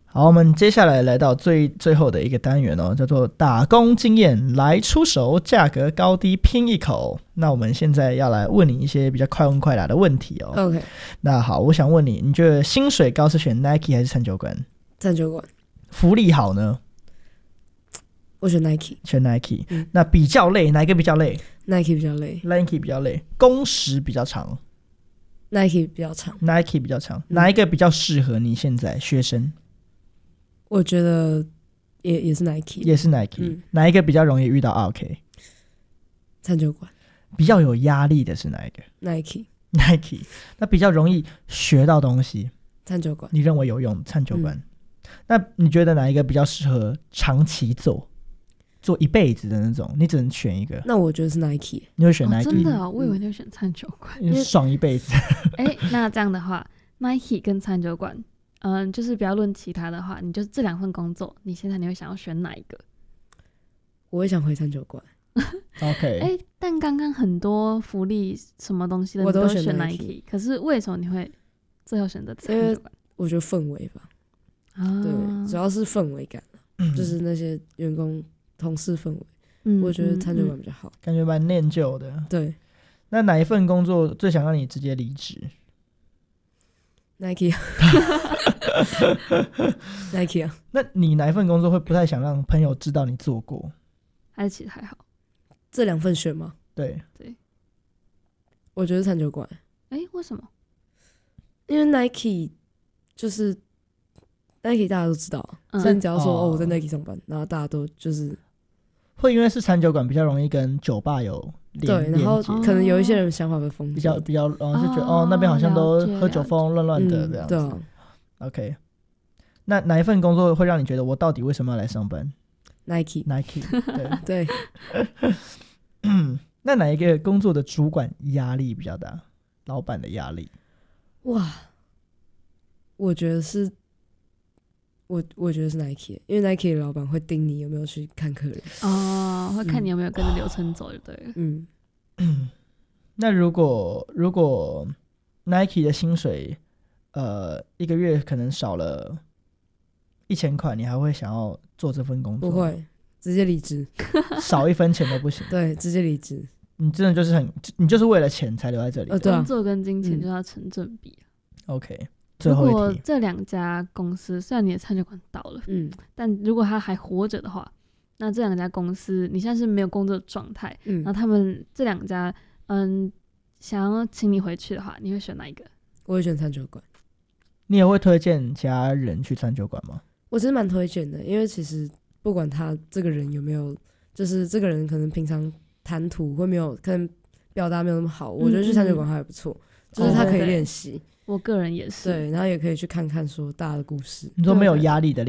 好，我们接下来来到最后的一个单元哦，叫做打工经验来出手，价格高低拼一口。那我们现在要来问你一些比较快问快答的问题哦。 OK， 那好，我想问你，你觉得薪水高是选 Nike 还是餐酒馆？ 餐酒馆。 福利好呢？ 我选 Nike。 选 Nike。那比较累，哪一个比较累？ Nike 比较累。 Nike 比较累。工时比较长。 Nike 比较长。 Nike 比较长。哪一个比较适合你现在学生？ 我觉得也是 Nike。 也是 Nike。哪一个比较容易遇到 OK？ 餐酒馆。 比较有压力的是哪一个？ Nike。 那比较容易学到东西？ 餐酒馆。 你认为有用？餐酒馆。那你觉得哪一个比较适合长期做一辈子的那种？你只能选一个。 那我觉得是 Nike。 你会选 Nike？ 真的哦，我以为你会选餐酒馆， 爽一辈子。 那这样的话 ，Nike 跟餐酒馆，就是不要论其他的话，你就这2份工作，你现在会想要选哪一个？ 我会想回餐酒馆。 OK。 但刚刚很多福利什么东西的我都选 Nike， 可是为什么你会最后选择餐酒馆？ 我觉得氛围吧。对，主要是氛围感，就是那些员工同事氛围，我觉得餐酒馆比较好， 感觉蛮念旧的。 对。 那哪一份工作最想让你直接离职？ Nike。 Nike 啊。 那你哪一份工作会不太想让朋友知道你做过？ 还是其实还好？ 这2份选吗？ 对， 我觉得餐酒馆。 为什么？ 因为 Nike 就是 Nike 大家都知道，所以你只要说我在 Nike 上班，然后大家都就是会因为是餐酒馆比较容易跟酒吧有对，然后可能有一些人想法会封比较就觉得那边好像都喝酒疯乱乱的这样子。 对啊。 OK。那哪一份工作会让你觉得我到底为什么要来上班？ Nike。 对。 对。那哪一个工作的主管压力比较大？老板的压力？ 哇，我觉得是 Nike， 因为 Nike 的老板会盯你有没有去看客人会看你有没有跟着流程走就对了。 那如果 Nike 的薪水一个月可能少了1000块，你还会想要做这份工作？ 不会，直接离职。 少1分钱都不行。 对，直接离职。 你真的就是你就是为了钱才留在这里。 对啊， 工作跟金钱就要成正比。 OK。最后一题， 如果这2家公司虽然你的餐酒馆倒了，但如果他还活着的话，那这2家公司你现在是没有工作的状态，然后他们这2家想要请你回去的话，你会选哪一个？ 我会选餐酒馆。 你也会推荐其他人去餐酒馆吗？ 我其实蛮推荐的，因为其实不管他这个人有没有，就是这个人可能平常谈吐会没有，可能表达没有那么好，我觉得去餐酒馆还不错，就是他可以练习。 我个人也是。 对，然后也可以去看看说大家的故事。 你说没有压力的